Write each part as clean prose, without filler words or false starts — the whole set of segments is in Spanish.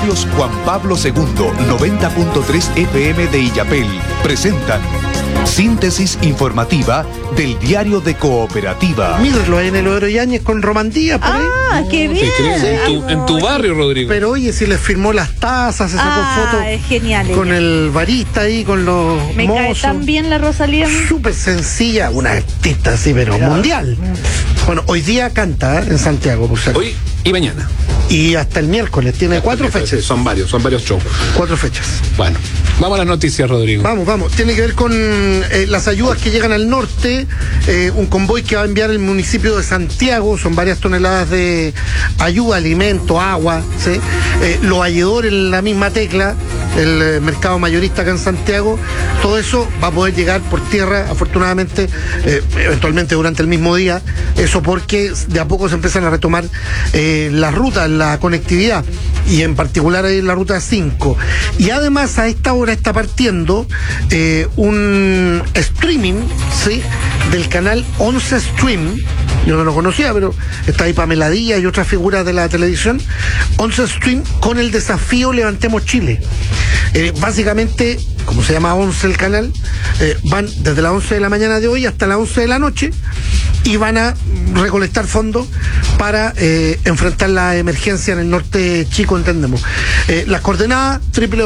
Radios Juan Pablo II, 90.3 FM de Illapel, presentan síntesis informativa del Diario de Cooperativa. Míralo ahí en el Oro Yáñez con Romandía por ahí. Ah, qué bien. En tu barrio, Rodrigo. Pero oye, si les firmó las tazas, se sacó fotos es genial. con el barista ahí, con los Me mozos. cae tan bien la Rosalía. Súper sencilla, una artista así, pero mundial. Bueno, hoy día canta en Santiago, por cierto. Hoy y mañana. Y hasta el miércoles, tiene 4 fechas. Son varios shows. 4 fechas. Bueno, vamos a las noticias, Rodrigo. Vamos. Tiene que ver con las ayudas que llegan al norte, un convoy que va a enviar el municipio de Santiago, son varias toneladas de ayuda, alimento, agua, ¿sí? Los valledores en la misma tecla, el mercado mayorista acá en Santiago, todo eso va a poder llegar por tierra, afortunadamente, eventualmente durante el mismo día, eso porque de a poco se empiezan a retomar las rutas, la conectividad, y en particular ahí la ruta 5. Y además a esta hora está partiendo un streaming, ¿sí?, del canal 11 Stream. Yo no lo conocía, pero está ahí Pamela Díaz y otras figuras de la televisión. 11 Stream con el desafío Levantemos Chile. Básicamente, como se llama 11 el canal, van desde las 11 de la mañana de hoy hasta las 11 de la noche y van a recolectar fondos para enfrentar la emergencia en el norte chico, entendemos. Las coordenadas,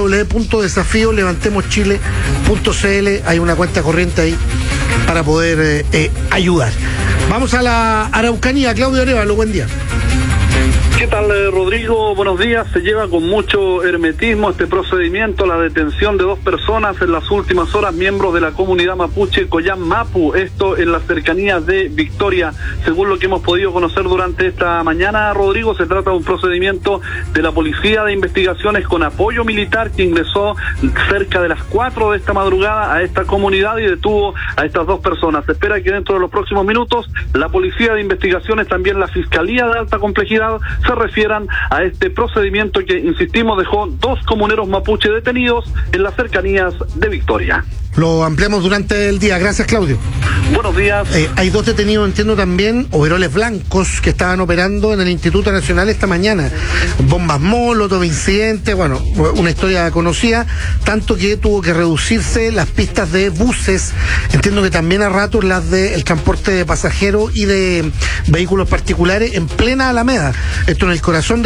www.desafiolevantemoschile.cl, hay una cuenta corriente ahí para poder ayudar. Vamos a la Araucanía. Claudio Arevalo, buen día. ¿Qué tal, Rodrigo? Buenos días. Se lleva con mucho hermetismo este procedimiento, la detención de 2 personas en las últimas horas, miembros de la comunidad mapuche Coyam Mapu, esto en las cercanías de Victoria. Según lo que hemos podido conocer durante esta mañana, Rodrigo, se trata de un procedimiento de la Policía de Investigaciones con apoyo militar que ingresó cerca de las 4 de esta madrugada a esta comunidad y detuvo a estas 2 personas. Se espera que dentro de los próximos minutos la Policía de Investigaciones, también la Fiscalía de Alta Complejidad, se refieran a este procedimiento que, insistimos, dejó 2 comuneros mapuche detenidos en las cercanías de Victoria. Lo ampliamos durante el día. Gracias, Claudio. Buenos días. Hay 2 detenidos, entiendo también, overoles blancos que estaban operando en el Instituto Nacional esta mañana. Bombas molotov, incidentes, bueno, una historia conocida, tanto que tuvo que reducirse las pistas de buses, entiendo que también a ratos las del transporte de pasajeros y de vehículos particulares en plena Alameda. Esto en el corazón de